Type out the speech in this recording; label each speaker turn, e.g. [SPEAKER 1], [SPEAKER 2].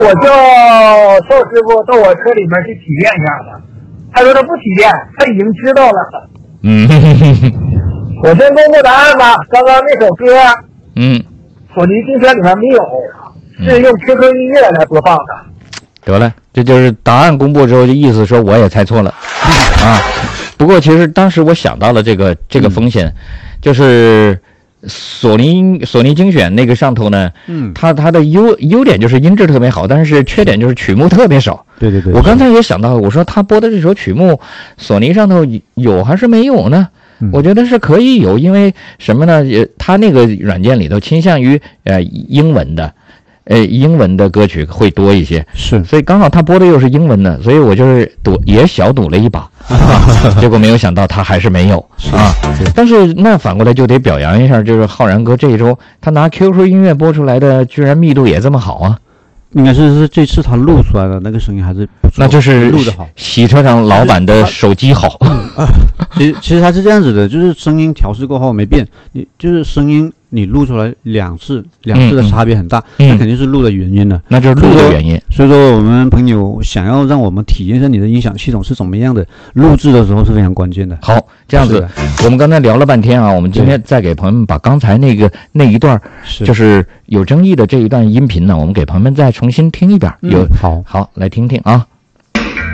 [SPEAKER 1] 我叫邵师傅到我车里面去体验一下子，他说他不体验，他已经知道了。我先公布答案吧。刚刚那首歌，索尼精选里面没有，是用贴科音乐来播放的。
[SPEAKER 2] 得了，这就是答案公布之后，就意思说我也猜错了啊。不过其实当时我想到了这个风险，就是索尼精选那个上头呢，它的优点就是音质特别好，但是缺点就是曲目特别少。
[SPEAKER 3] 对对对，
[SPEAKER 2] 我刚才也想到，我说他播的这首曲目，索尼上头有还是没有呢？我觉得是可以有，因为什么呢？它那个软件里头倾向于英文的歌曲会多一些，
[SPEAKER 3] 是，
[SPEAKER 2] 所以刚好他播的又是英文的，所以我就是也小赌了一把，结果没有想到他还是没有啊。但是那反过来就得表扬一下，就是浩然哥这一周他拿 QQ 音乐播出来的，居然密度也这么好啊。
[SPEAKER 3] 应该是这次他录出来的那个声音还是不错，
[SPEAKER 2] 那就是
[SPEAKER 3] 录的好，
[SPEAKER 2] 洗车场老板的手机好。
[SPEAKER 3] 其实他是这样子的，就是声音调试过后没变，你就是声音你录出来两次的差别很大，那肯定是录的原因了，
[SPEAKER 2] 那就是录的原因。
[SPEAKER 3] 所以说我们朋友想要让我们体验一下你的音响系统是怎么样的，录制的时候是非常关键的。
[SPEAKER 2] 好，这样子，我们刚才聊了半天啊，我们今天再给朋友们把刚才那一段就是有争议的这一段音频呢，我们给朋友们再重新听一遍。好，来听听啊。